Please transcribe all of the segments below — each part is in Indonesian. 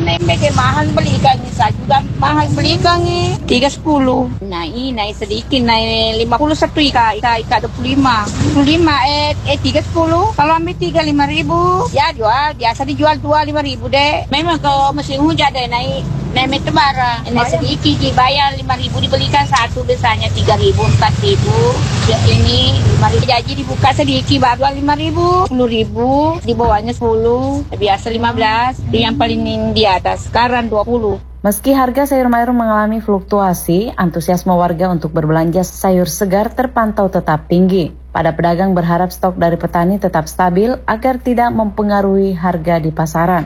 Naik mahal beli ikannya, saya juga mahal beli ikannya 310. Naik sedikit, naik 50 satu ikan 25. 310. Kalau ambil 5.000 ya jual, biasa dijual 5.000 deh. Memang kalau musim hujan deh naik itu barang. Naik sedikit dibayar 5.000, dibelikan satu biasanya 3.000, 4.000. Ya ini 5.000 jadi dibuka sedikit baru 5.000, 10.000, di bawahnya 10, biasa 15, yang paling di atas sekarang 20. Meski harga sayur mayur mengalami fluktuasi, antusiasme warga untuk berbelanja sayur segar terpantau tetap tinggi. Para pedagang berharap stok dari petani tetap stabil agar tidak mempengaruhi harga di pasaran.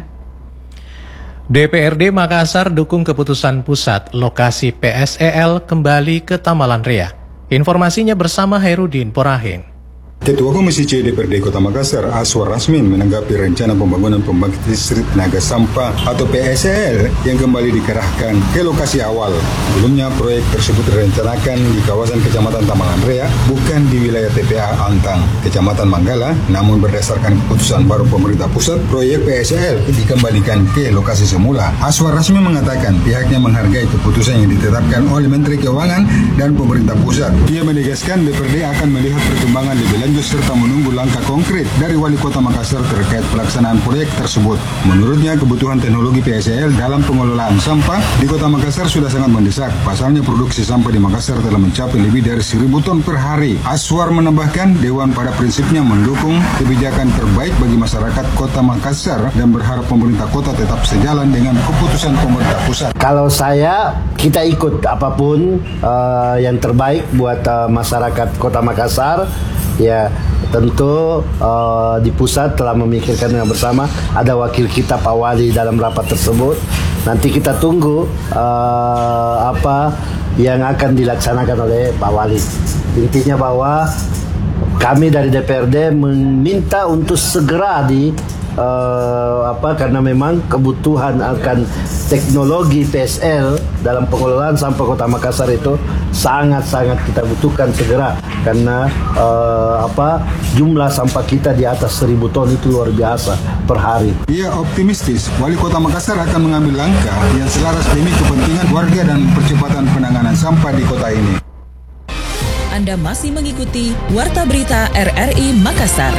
DPRD Makassar dukung keputusan pusat lokasi PSEL kembali ke Tamalan Rea. Informasinya bersama Hairudin Porahin. Ketua Komisi C DPRD Kota Makassar, Aswar Rasmin, menanggapi rencana pembangunan pembangkit listrik tenaga sampah atau PSEL yang kembali dikerahkan ke lokasi awal. Sebelumnya, proyek tersebut direncanakan di kawasan Kecamatan Tamalan Rea, bukan di wilayah TPA Antang, Kecamatan Manggala. Namun berdasarkan keputusan baru pemerintah pusat, proyek PSEL dikembalikan ke lokasi semula. Aswar Rasmin mengatakan pihaknya menghargai keputusan yang ditetapkan oleh Menteri Keuangan dan pemerintah pusat. Ia menegaskan DPRD akan melihat perkembangan lebih lanjut serta menunggu langkah konkret dari Wali Kota Makassar terkait pelaksanaan proyek tersebut. Menurutnya, kebutuhan teknologi PSEL dalam pengelolaan sampah di Kota Makassar sudah sangat mendesak. Pasalnya, produksi sampah di Makassar telah mencapai lebih dari 1.000 ton per hari. Aswar menambahkan, Dewan pada prinsipnya mendukung kebijakan terbaik bagi masyarakat Kota Makassar dan berharap pemerintah kota tetap sejalan dengan keputusan pemerintah pusat. Kalau saya, kita ikut apapun yang terbaik buat masyarakat Kota Makassar. Ya, tentu di pusat telah memikirkan dengan bersama. Ada wakil kita Pak Wali dalam rapat tersebut. Nanti kita tunggu apa yang akan dilaksanakan oleh Pak Wali. Intinya bahwa kami dari DPRD meminta untuk segera karena memang kebutuhan akan teknologi PSL dalam pengelolaan sampah Kota Makassar itu sangat-sangat kita butuhkan segera, karena jumlah sampah kita di atas 1.000 ton itu luar biasa per hari. Ia optimistis Wali Kota Makassar akan mengambil langkah yang selaras demi kepentingan warga dan percepatan penanganan sampah di kota ini. Anda masih mengikuti Warta Berita RRI Makassar.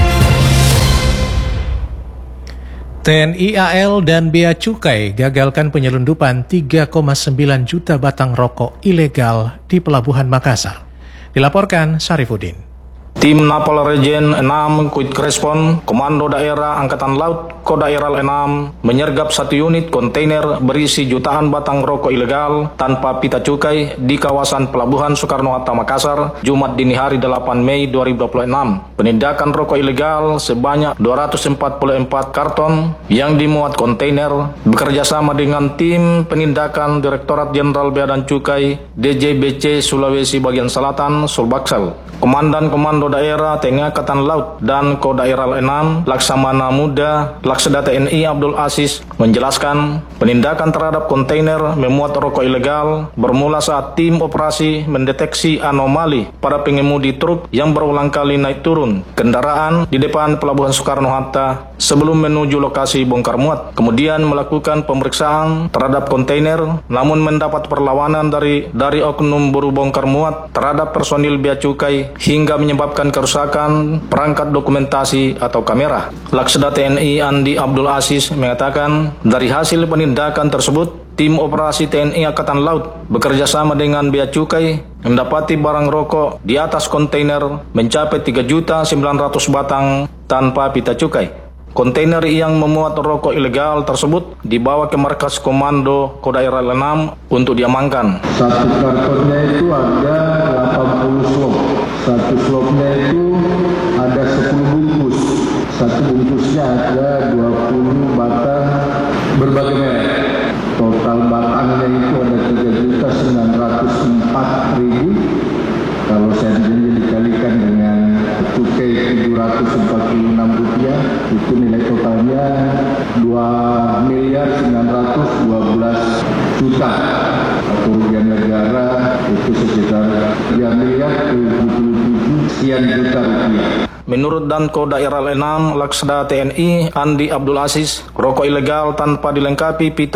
TNI AL dan Bea Cukai gagalkan penyelundupan 3,9 juta batang rokok ilegal di Pelabuhan Makassar. Dilaporkan Syarifuddin. Tim Napol Regen 6 Quick Response Komando Daerah Angkatan Laut Kodaeral 6 menyergap 1 unit kontainer berisi jutaan batang rokok ilegal tanpa pita cukai di kawasan Pelabuhan Soekarno-Hatta Makassar, Jumat dini hari 8 Mei 2026. Penindakan rokok ilegal sebanyak 244 karton yang dimuat kontainer bekerjasama dengan tim penindakan Direktorat Jenderal Bea dan Cukai DJBC Sulawesi Bagian Selatan Sulbaksel. Komandan Komando Daerah TNI Angkatan Laut dan Kodaeral 6 Laksamana Muda Laksda TNI Abdul Aziz menjelaskan penindakan terhadap kontainer memuat rokok ilegal bermula saat tim operasi mendeteksi anomali pada pengemudi truk yang berulang kali naik turun kendaraan di depan Pelabuhan Soekarno-Hatta sebelum menuju lokasi bongkar muat. Kemudian melakukan pemeriksaan terhadap kontainer, namun mendapat perlawanan dari oknum buruh bongkar muat terhadap personil Bea Cukai hingga menyebabkan kerusakan perangkat dokumentasi atau kamera. Laksda TNI Andi Abdul Aziz mengatakan dari hasil penindakan tersebut, tim operasi TNI Angkatan Laut bekerjasama dengan Bea Cukai mendapati barang rokok di atas kontainer mencapai 3.900.000 batang tanpa pita cukai. Kontainer yang memuat rokok ilegal tersebut dibawa ke markas Komando Kodaeral 6 untuk diamankan. Satu kartonnya itu ada 80 slop. Satu slopnya itu ada 10 bungkus. Satu bungkusnya ada 20 batang berbagai merek. Total batangnya itu ada 3.904.000. Kalau seandainya dikalikan dengan cukai Rp746, itu nilai totalnya 2.912.000.000. Kerugian negara itu sekitar 3.077 sekian juta rupiah. Menurut Danko Daerah 6 Laksda TNI Andi Abdul Aziz, rokok ilegal tanpa dilengkapi pita